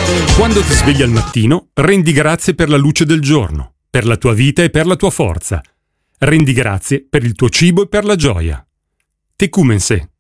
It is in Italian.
Quando ti svegli al mattino, rendi grazie per la luce del giorno, per la tua vita e per la tua forza. Rendi grazie per il tuo cibo e per la gioia. Tecumense.